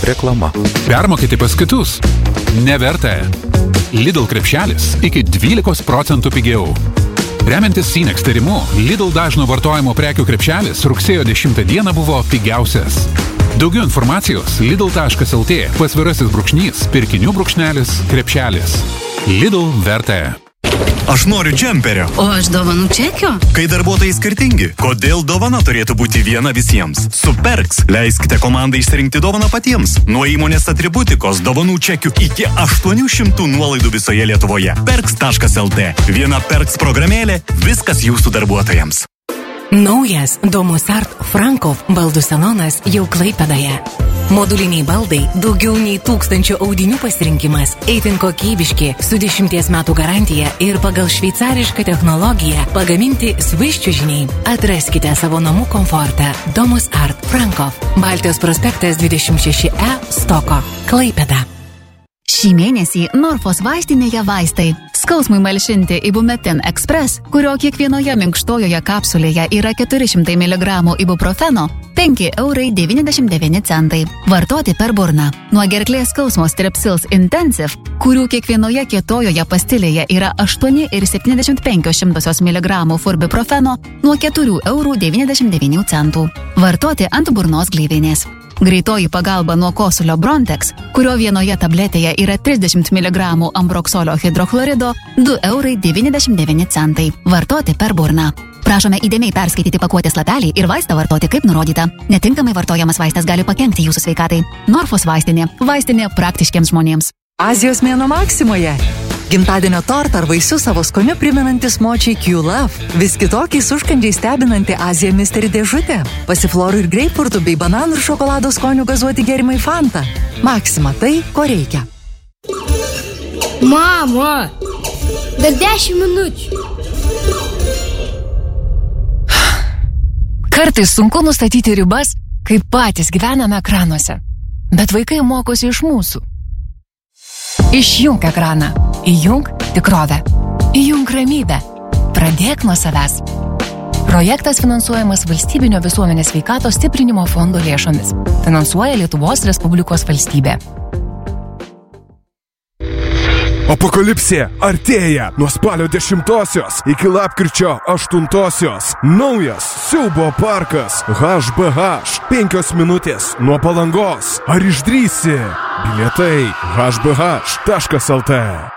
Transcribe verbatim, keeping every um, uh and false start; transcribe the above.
Reklama. Permokėti pas kitus? Neverta. Lidl krepšelis iki dvylikos procentų pigiau. Remiantis Sinex tyrimu, Lidl dažno vartojimo prekių krepšelis rugsėjo dešimtą dieną buvo pigiausias. Daugiau informacijos lidl taškas lt pasvirasis brūkšnys, pirkinių brūkšnelis, krepšelis. Lidl verta. Aš noriu džemperio. O aš dovanų čekio. Kai darbuotojai skirtingi, kodėl dovana turėtų būti viena visiems? Su Perks leiskite komandai išsirinkti dovaną patiems. Nuo įmonės atributikos, dovanų čekių iki aštuonių šimtų nuolaidų visoje Lietuvoje. Perks taškas lt. Viena Perks programėlė, viskas jūsų darbuotojams. Naujas Domus Art Frankov baldų salonas jau Klaipėdoje. Moduliniai baldai, daugiau nei tūkstančių audinių pasirinkimas, itin kokybiški, su dešimties metų garantija ir pagal šveicarišką technologiją pagaminti Swiss čiužiniai. Atraskite savo namų komfortą. Domus Art Frankov, Baltijos prospektas dvidešimt šeši E, Stoko, Klaipėda. Šį mėnesį Norfos vaistinėje vaistai. Skausmui malšinti Ibumetin Express, kurio kiekvienoje minkštojoje kapsulėje yra keturi šimtai miligramų ibuprofeno, penki eurai devyniasdešimt devyni centai. Vartoti per burną. Nuo gerklės skausmo Strepsils Intensive, kurių kiekvienoje kietojoje pastilėje yra aštuoni ir septyniasdešimt penkios šimtosios miligramų forbiprofeno, nuo keturi eurai devyniasdešimt devyni centų. Vartoti ant burnos gleivinės. Greitoji pagalba nuo kosulio Brontex, kurio vienoje tabletėje yra trisdešimt miligramų ambroksolio hidrochlorido, du eurai devyniasdešimt devyni centai. Vartoti per burną. Prašome įdėmiai perskaityti pakuotės lapelį ir vaistą vartoti kaip nurodyta. Netinkamai vartojamas vaistas gali pakenkti jūsų sveikatai. Norfos vaistinė. Vaistinė praktiškiams žmonėms. Azijos mėnuo Maksimoje. Gimtadienio tortą ar vaisius savo skoniu primenantis močiai Q-Love. Vis kitokiais užkandžiai stebinanti Azija Mystery dėžutė. Pasiflorų ir greipfurtų bei bananų ir šokolado skonių gazuoti gėrimai Fanta. Maksima tai, ko reikia. Mama, dar dešimt minučių. Kartais sunku nustatyti ribas, kai patys gyvename ekranuose. Bet vaikai mokosi iš mūsų. Išjunk ekraną. Įjunk tikrovę. Įjunk ramybę. Pradėk nuo savęs. Projektas finansuojamas Valstybinio visuomenės sveikatos stiprinimo fondo lėšomis. Finansuoja Lietuvos Respublikos valstybė. Apokalipsė artėja nuo spalio dešimtosios iki lapkričio aštuntosios. Naujas siaubo parkas H B H. Penkios minutės nuo Palangos. Ar išdrįsi? Bilietai H B H taškas lt.